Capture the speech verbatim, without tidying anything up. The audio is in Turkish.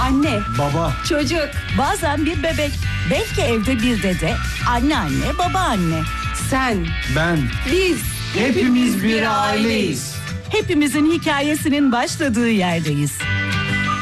Anne, Baba, çocuk, Bazen bir bebek, belki evde bir dede, anneanne, babaanne. sen, ben, biz. hepimiz bir aileyiz. Hepimizin hikayesinin başladığı yerdeyiz.